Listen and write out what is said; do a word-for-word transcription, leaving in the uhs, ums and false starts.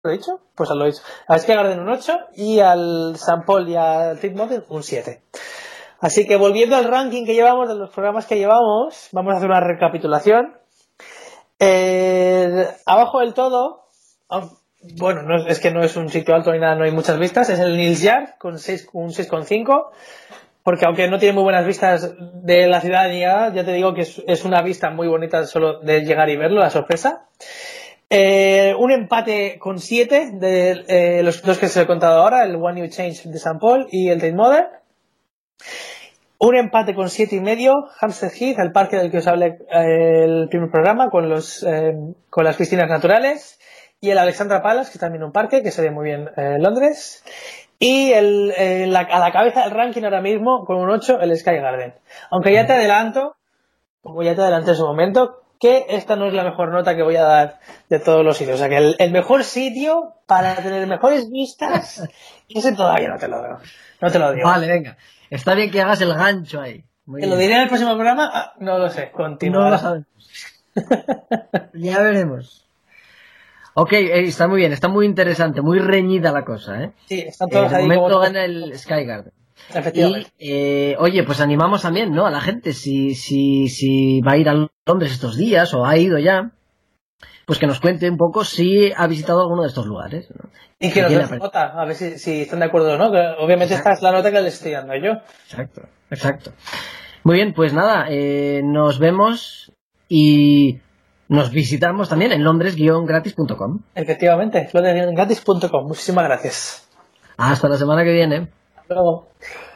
¿Lo he dicho? Pues lo he dicho. Al Sky Garden un ocho y al Saint Paul y al Tate Modern un siete. Así que volviendo al ranking que llevamos, de los programas que llevamos, vamos a hacer una recapitulación. Eh, abajo del todo, bueno, no, es que no es un sitio alto ni nada, no hay muchas vistas, es el Nils Yard con seis, un seis coma cinco, porque aunque no tiene muy buenas vistas de la ciudad ni nada, ya te digo que es, es una vista muy bonita solo de llegar y verlo, la sorpresa. Eh, un empate con siete de eh, los dos que os he contado ahora, el One New Change de Saint Paul y el Tate Modern. Un empate con siete y medio, Hampstead Heath, el parque del que os hablé eh, el primer programa, con los eh, con las piscinas naturales, y el Alexandra Palace, que es también un parque que se ve muy bien eh, en Londres, y el, eh, la, a la cabeza del ranking ahora mismo, con un ocho, el Sky Garden. Aunque ya te adelanto, como ya te adelanté en su momento, que esta no es la mejor nota que voy a dar de todos los sitios. O sea, que el, el mejor sitio para tener mejores vistas, ese todavía no te lo digo. No te lo digo. Vale, venga. Está bien que hagas el gancho ahí. Muy ¿Te bien. lo diré en el próximo programa? Ah, no lo sé. Continúa. No lo sabemos. Ya veremos. Ok, eh, está muy bien, está muy interesante, muy reñida la cosa, ¿eh? Sí, están todos eh, de ahí. momento como... gana el Sky Garden. Efectivamente. Y, eh, oye, pues animamos también, ¿no? A la gente, si, si, si va a ir a Londres estos días o ha ido ya, pues que nos cuente un poco si ha visitado alguno de estos lugares, ¿no? Y que nos den su nota, a ver si, si están de acuerdo o no, que obviamente exacto. Esta es la nota que les estoy dando yo. Exacto, exacto. Muy bien, pues nada, eh, nos vemos y nos visitamos también en londres guion gratis punto com. Efectivamente, londres guion gratis punto com. Muchísimas gracias. Hasta la semana que viene. Hasta luego.